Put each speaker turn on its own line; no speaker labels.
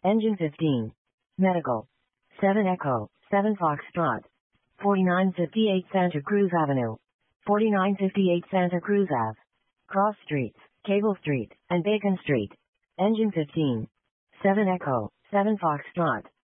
Engine 15. Medical. 7 Echo, 7 Foxtrot. 4958 Santa Cruz Avenue. 4958 Santa Cruz Ave. Cross Streets, Cable Street, and Bacon Street. Engine 15. 7 Echo, 7 Foxtrot.